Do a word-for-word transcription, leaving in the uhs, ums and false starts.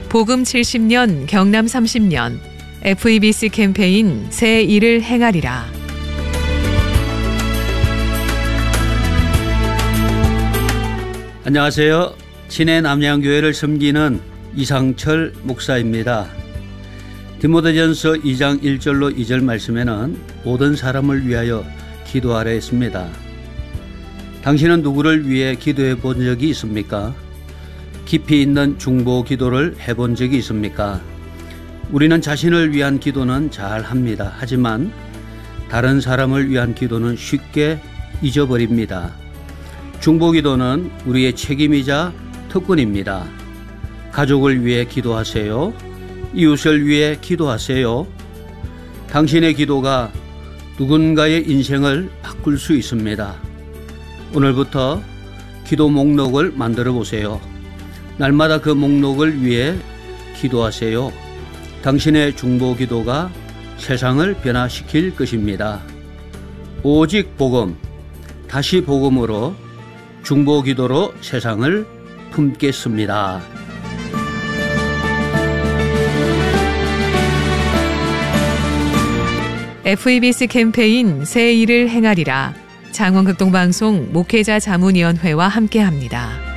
복음 칠십 년 경남 삼십 년 에프이비씨 캠페인 새 일을 행하리라. 안녕하세요. 친해 남양교회를 섬기는 이상철 목사입니다. 디모데전서 이 장 일 절로 이 절 말씀에는 모든 사람을 위하여 기도하라 했습니다. 당신은 누구를 위해 기도해 본 적이 있습니까? 깊이 있는 중보 기도를 해본 적이 있습니까? 우리는 자신을 위한 기도는 잘 합니다. 하지만 다른 사람을 위한 기도는 쉽게 잊어버립니다. 중보 기도는 우리의 책임이자 특권입니다. 가족을 위해 기도하세요. 이웃을 위해 기도하세요. 당신의 기도가 누군가의 인생을 바꿀 수 있습니다. 오늘부터 기도 목록을 만들어 보세요. 날마다 그 목록을 위해 기도하세요. 당신의 중보 기도가 세상을 변화시킬 것입니다. 오직 복음, 다시 복음으로 중보 기도로 세상을 품겠습니다. 에프이비씨 캠페인 새 일을 행하리라. 장원극동방송 목회자 자문위원회와 함께합니다.